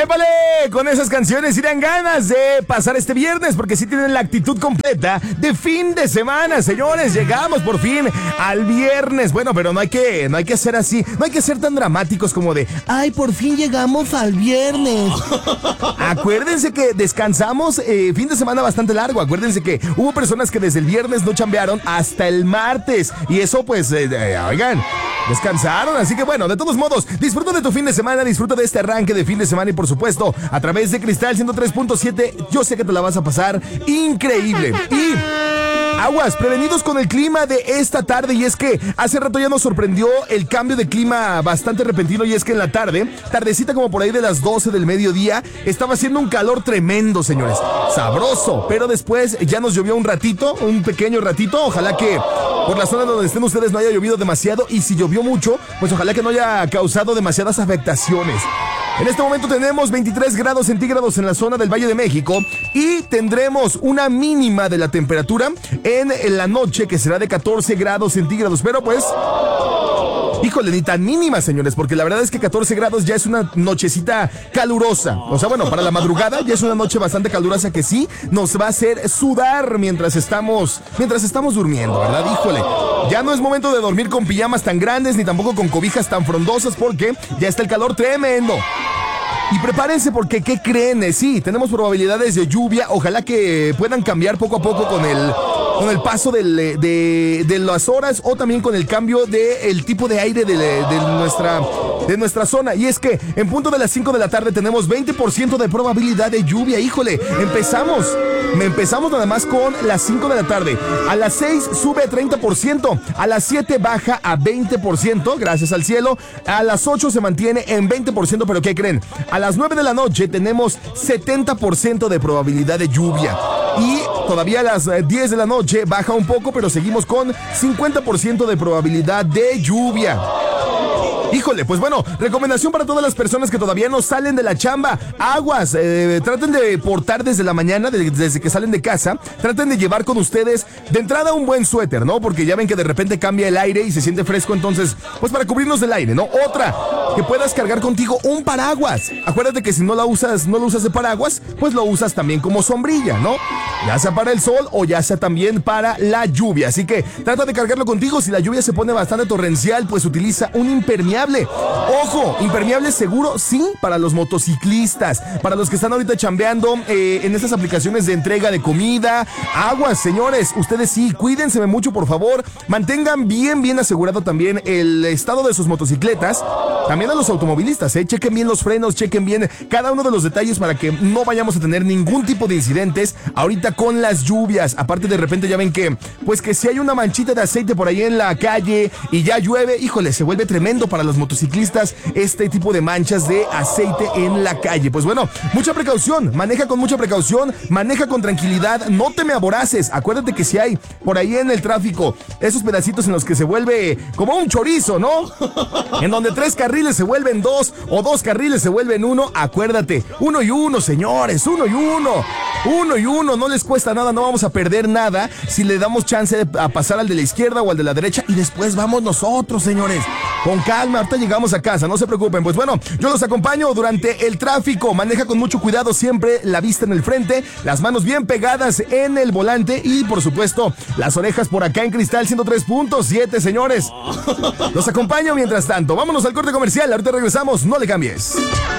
¡Épale! Con esas canciones irán ganas de pasar este viernes, porque sí tienen la actitud completa de fin de semana, señores. Llegamos por fin al viernes. Bueno, pero no hay que ser así, no hay que ser tan dramáticos como de ¡ay, por fin llegamos al viernes! Acuérdense que descansamos fin de semana bastante largo. Acuérdense que hubo personas que desde el viernes no chambearon hasta el martes. Y eso pues, oigan, descansaron. Así que bueno, de todos modos, disfruta de tu fin de semana, disfruta de este arranque de fin de semana y por supuesto, a través de Cristal 103.7, yo sé que te la vas a pasar increíble. Y aguas, prevenidos con el clima de esta tarde, y es que hace rato ya nos sorprendió el cambio de clima bastante repentino, y es que en la tardecita como por ahí de las 12 del mediodía, estaba haciendo un calor tremendo, señores, sabroso, pero después ya nos llovió un ratito, un pequeño ratito. Ojalá que por la zona donde estén ustedes no haya llovido demasiado, y si llovió mucho, pues ojalá que no haya causado demasiadas afectaciones. En este momento tenemos 23 grados centígrados en la zona del Valle de México y tendremos una mínima de la temperatura en la noche que será de 14 grados centígrados, pero pues, híjole, ni tan mínima, señores, porque la verdad es que 14 grados ya es una nochecita calurosa. O sea, bueno, para la madrugada ya es una noche bastante calurosa que sí nos va a hacer sudar mientras estamos durmiendo, ¿verdad? Híjole, ya no es momento de dormir con pijamas tan grandes ni tampoco con cobijas tan frondosas, porque ya está el calor tremendo. Y prepárense porque, ¿qué creen? Sí, tenemos probabilidades de lluvia. Ojalá que puedan cambiar poco a poco con el paso de las horas, o también con el cambio del tipo de aire de nuestra zona. Y es que en punto de las 5 de la tarde tenemos 20% de probabilidad de lluvia. Híjole, empezamos nada más con las 5 de la tarde. A las 6 sube a 30%, a las 7 baja a 20%, gracias al cielo. A las 8 se mantiene en 20%, pero ¿qué creen? A las 9 de la noche tenemos 70% de probabilidad de lluvia. Y todavía a las 10 de la noche baja un poco, pero seguimos con 50% de probabilidad de lluvia. Híjole, pues bueno, recomendación para todas las personas que todavía no salen de la chamba. Aguas, traten de portar desde la mañana, desde que salen de casa, traten de llevar con ustedes de entrada un buen suéter, ¿no? Porque ya ven que de repente cambia el aire y se siente fresco, entonces, pues para cubrirnos del aire, ¿no? Otra, que puedas cargar contigo un paraguas. Acuérdate que si no lo usas de paraguas, pues lo usas también como sombrilla, ¿no? Ya sea para el sol o ya sea también para la lluvia. Así que trata de cargarlo contigo. Si la lluvia se pone bastante torrencial, pues utiliza un impermeable. Ojo, impermeable seguro, sí, para los motociclistas, para los que están ahorita chambeando en estas aplicaciones de entrega de comida. Aguas, señores, ustedes sí, cuídense mucho, por favor. Mantengan bien asegurado también el estado de sus motocicletas. También a los automovilistas, chequen bien los frenos, chequen bien cada uno de los detalles para que no vayamos a tener ningún tipo de incidentes ahorita con las lluvias. Aparte, de repente ya ven que, pues que si hay una manchita de aceite por ahí en la calle y ya llueve, híjole, se vuelve tremendo para los motociclistas este tipo de manchas de aceite en la calle. Pues bueno, mucha precaución, maneja con mucha precaución, maneja con tranquilidad, no te me aboraces. Acuérdate que si hay por ahí en el tráfico esos pedacitos en los que se vuelve como un chorizo, ¿no? En donde 3 carriles se vuelven 2 o 2 carriles se vuelven 1, acuérdate, 1 y 1, señores, 1 y 1. 1 y 1, no les cuesta nada, no vamos a perder nada si le damos chance a pasar al de la izquierda o al de la derecha, y después vamos nosotros, señores. Con calma, ahorita llegamos a casa, no se preocupen. Pues bueno, yo los acompaño durante el tráfico. Maneja con mucho cuidado, siempre la vista en el frente, las manos bien pegadas en el volante y, por supuesto, las orejas por acá en Cristal 103.7, señores. Los acompaño mientras tanto. Vámonos al corte comercial, ahorita regresamos, no le cambies.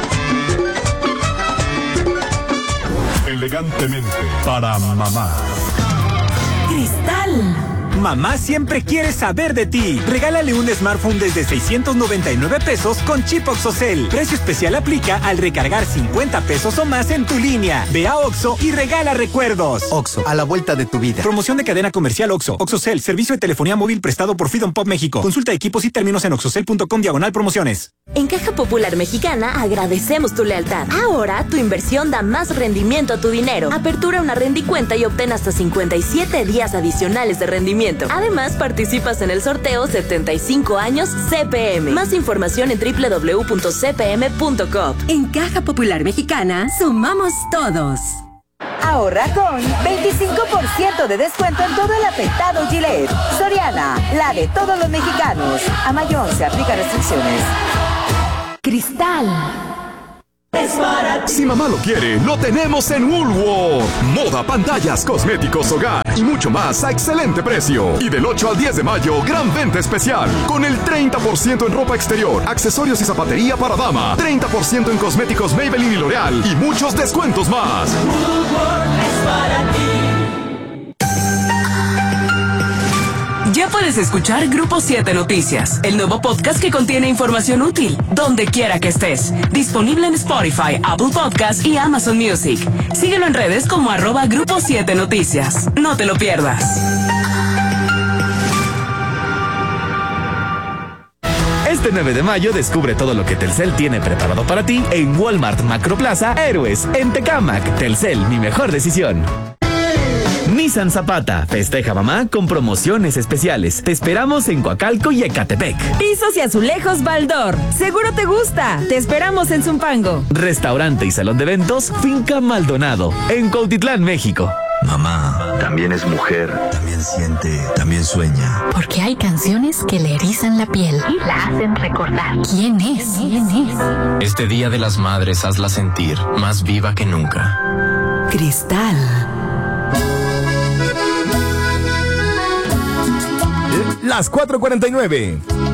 Elegantemente para mamá. Cristal. Mamá siempre quiere saber de ti. Regálale un smartphone desde 699 pesos con chip OXXOCEL. Precio especial aplica al recargar 50 pesos o más en tu línea. Ve a OXXO y regala recuerdos. OXXO, a la vuelta de tu vida. Promoción de cadena comercial OXXO. OXXOCEL, servicio de telefonía móvil prestado por Freedom Pop México. Consulta equipos y términos en oxxocel.com/promociones. En Caja Popular Mexicana agradecemos tu lealtad. Ahora tu inversión da más rendimiento a tu dinero. Apertura una rendicuenta y obtén hasta 57 días adicionales de rendimiento. Además, participas en el sorteo 75 años CPM. Más información en www.cpm.com. En Caja Popular Mexicana, sumamos todos. Ahorra con 25% de descuento en todo el afeitado Gillette. Soriana, la de todos los mexicanos. A mayor se aplica restricciones. Cristal. Si mamá lo quiere, lo tenemos en Woolworth. Moda, pantallas, cosméticos, hogar y mucho más a excelente precio. Y del 8 al 10 de mayo, gran venta especial. Con el 30% en ropa exterior, accesorios y zapatería para dama. 30% en cosméticos Maybelline y L'Oreal. Y muchos descuentos más. Woolworth es para ti. Ya puedes escuchar Grupo 7 Noticias, el nuevo podcast que contiene información útil, donde quiera que estés. Disponible en Spotify, Apple Podcasts y Amazon Music. Síguelo en redes como @Grupo 7 Noticias. No te lo pierdas. Este 9 de mayo descubre todo lo que Telcel tiene preparado para ti en Walmart Macroplaza Héroes, en Tecámac. Telcel, mi mejor decisión. Nissan Zapata, festeja mamá con promociones especiales. Te esperamos en Coacalco y Ecatepec. Pisos y azulejos Baldor. Seguro te gusta. Te esperamos en Zumpango. Restaurante y salón de eventos Finca Maldonado, en Cuautitlán, México. Mamá también es mujer, también siente, también sueña. Porque hay canciones que le erizan la piel y la hacen recordar. ¿Quién es? ¿Quién es? Este Día de las Madres hazla sentir más viva que nunca. Cristal. Las 4:49.